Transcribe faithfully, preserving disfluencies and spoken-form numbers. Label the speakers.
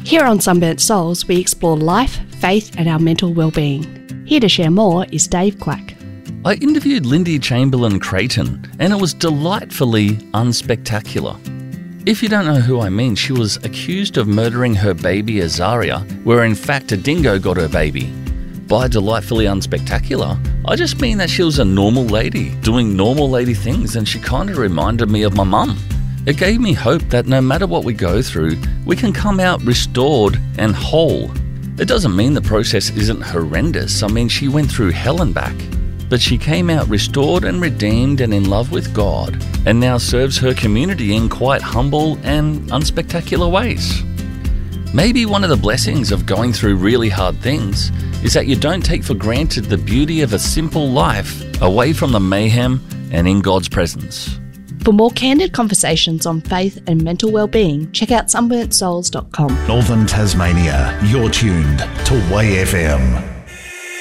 Speaker 1: Here on Sunburnt Souls, we explore life, faith and our mental well-being. Here to share more is Dave Clack.
Speaker 2: I interviewed Lindy Chamberlain Creighton and it was delightfully unspectacular. If you don't know who I mean, she was accused of murdering her baby Azaria, where in fact a dingo got her baby. By delightfully unspectacular, I just mean that she was a normal lady, doing normal lady things, and she kind of reminded me of my mum. It gave me hope that no matter what we go through, we can come out restored and whole. It doesn't mean the process isn't horrendous. I mean, she went through hell and back. But she came out restored and redeemed and in love with God, and now serves her community in quite humble and unspectacular ways. Maybe one of the blessings of going through really hard things is that you don't take for granted the beauty of a simple life away from the mayhem and in God's presence.
Speaker 1: For more candid conversations on faith and mental well-being, check out sunburnt souls dot com.
Speaker 3: Northern Tasmania, you're tuned to Way F M.